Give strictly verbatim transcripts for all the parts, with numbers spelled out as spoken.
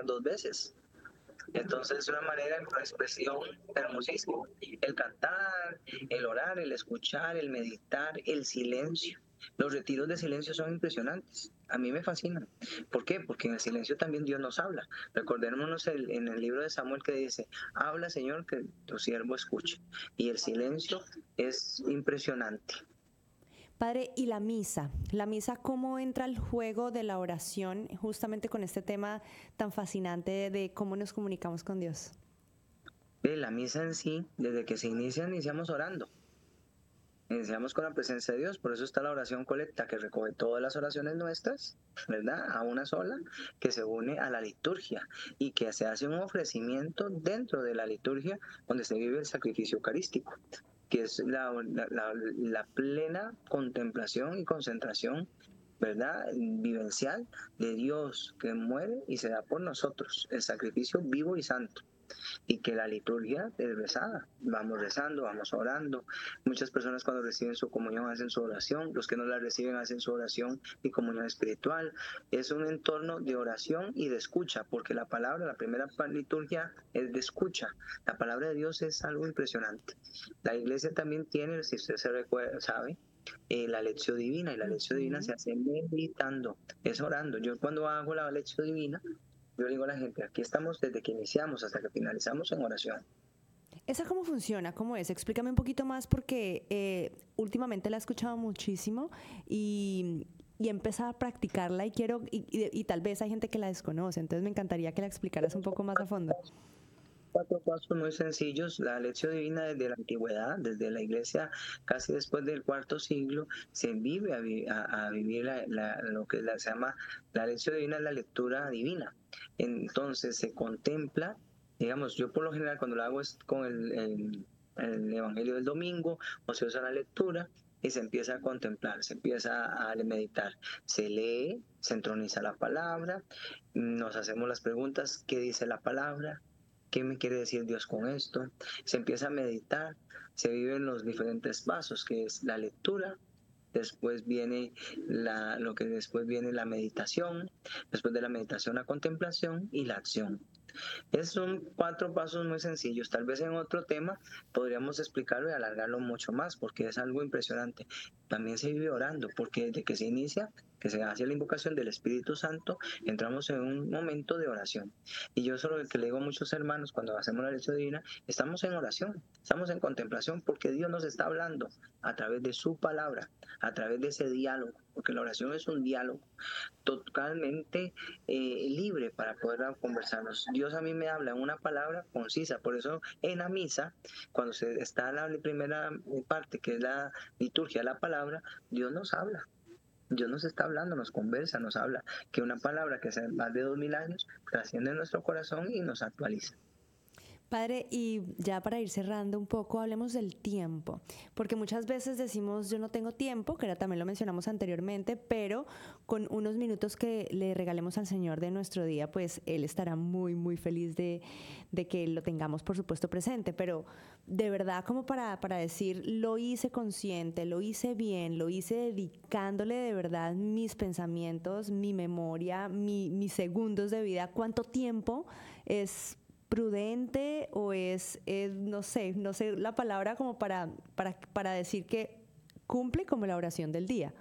orar dos veces. Entonces es una manera de expresión hermosísima. El cantar, el orar, el escuchar, el meditar, el silencio. Los retiros de silencio son impresionantes. A mí me fascinan. ¿Por qué? Porque en el silencio también Dios nos habla. Recordémonos el, en el libro de Samuel que dice, habla Señor que tu siervo escuche. Y el silencio es impresionante. Padre, ¿y la misa? ¿La misa cómo entra al juego de la oración justamente con este tema tan fascinante de cómo nos comunicamos con Dios? De la misa en sí, desde que se inicia, iniciamos orando. Iniciamos con la presencia de Dios, por eso está la oración colecta que recoge todas las oraciones nuestras, ¿verdad? A una sola, que se une a la liturgia y que se hace un ofrecimiento dentro de la liturgia donde se vive el sacrificio eucarístico, que es la, la, la, la plena contemplación y concentración, ¿verdad? Vivencial de Dios que muere y se da por nosotros, el sacrificio vivo y santo. Y que la liturgia es rezada, vamos rezando, vamos orando. Muchas personas cuando reciben su comunión hacen su oración, los que no la reciben hacen su oración y comunión espiritual. Es un entorno de oración y de escucha, porque la palabra, la primera liturgia es de escucha. La palabra de Dios es algo impresionante. La iglesia también tiene, si usted se recuerda, sabe, eh, la lección divina, y la lección divina se hace meditando, es orando. Yo cuando hago la lección divina, yo le digo a la gente, aquí estamos desde que iniciamos hasta que finalizamos en oración. ¿Esa cómo funciona? ¿Cómo es? Explícame un poquito más porque eh, últimamente la he escuchado muchísimo y, y he empezado a practicarla y quiero, y, y, y tal vez hay gente que la desconoce, entonces me encantaría que la explicaras un poco más a fondo. Cuatro pasos muy sencillos. La lección divina desde la antigüedad, desde la iglesia, casi después del cuarto siglo, se vive a, vi- a, a vivir la, la, lo que la, se llama la lección divina, la lectura divina. Entonces se contempla, digamos, yo por lo general cuando lo hago es con el, el, el Evangelio del domingo, o se usa la lectura y se empieza a contemplar, se empieza a meditar, se lee, se entroniza la palabra, nos hacemos las preguntas, ¿qué dice la palabra? ¿Qué me quiere decir Dios con esto? Se empieza a meditar, se viven los diferentes pasos, que es la lectura, después viene la, lo que después viene la meditación, después de la meditación la contemplación y la acción. Esos son cuatro pasos muy sencillos. Tal vez en otro tema podríamos explicarlo y alargarlo mucho más porque es algo impresionante. También se vive orando porque desde que se inicia, que se hace la invocación del Espíritu Santo, entramos en un momento de oración. Y yo solo que le digo a muchos hermanos cuando hacemos la lección divina, estamos en oración, estamos en contemplación porque Dios nos está hablando a través de su palabra, a través de ese diálogo, porque la oración es un diálogo totalmente eh, libre para poder conversarnos. Dios a mí me habla en una palabra concisa, por eso en la misa, cuando se está en la primera parte, que es la liturgia, la palabra, Dios nos habla. Dios nos está hablando, nos conversa, nos habla, que una palabra que hace más de dos mil años trasciende en nuestro corazón y nos actualiza. Padre, y ya para ir cerrando un poco, hablemos del tiempo, porque muchas veces decimos yo no tengo tiempo, que era, también lo mencionamos anteriormente, pero con unos minutos que le regalemos al Señor de nuestro día, pues Él estará muy, muy feliz de, de que lo tengamos, por supuesto, presente, pero de verdad como para, para decir, lo hice consciente, lo hice bien, lo hice dedicándole de verdad mis pensamientos, mi memoria, mi, mis segundos de vida, ¿cuánto tiempo es prudente o es, es, no sé, no sé la palabra como para, para, para decir que cumple como la oración del día?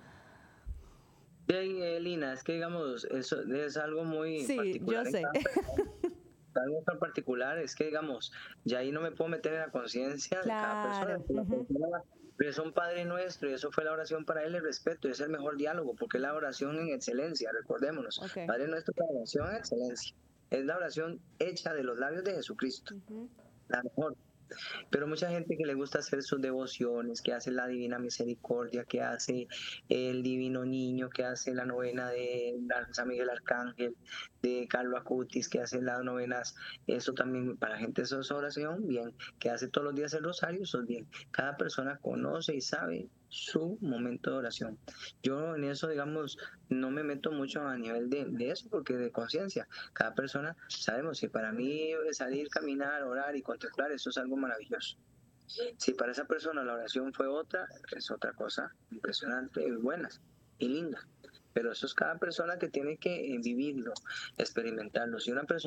Sí, Lina, es que digamos, eso es algo muy Sí, yo particular en sé. cada persona. Algo tan particular es que, digamos, ya ahí no me puedo meter en la conciencia de cada persona. Claro. La Uh-huh. persona es un Padre nuestro y eso fue la oración para él, el respeto, y es el mejor diálogo, porque es la oración en excelencia, recordémonos. Okay. Padre nuestro es la oración en excelencia. Es la oración hecha de los labios de Jesucristo, Uh-huh. la mejor. Pero mucha gente que le gusta hacer sus devociones, que hace la Divina Misericordia, que hace el Divino Niño, que hace la novena de San Miguel Arcángel, de Carlo Acutis, que hace las novenas, eso también para gente eso es oración, bien, que hace todos los días el rosario, eso es bien. Cada persona conoce y sabe su momento de oración. Yo en eso, digamos, no me meto mucho a nivel de, de eso, porque de conciencia, cada persona sabemos si para mí salir, caminar, orar y contemplar, eso es algo maravilloso. Si para esa persona la oración fue otra, es otra cosa impresionante y buena y linda. Pero eso es cada persona que tiene que vivirlo, experimentarlo. Si una persona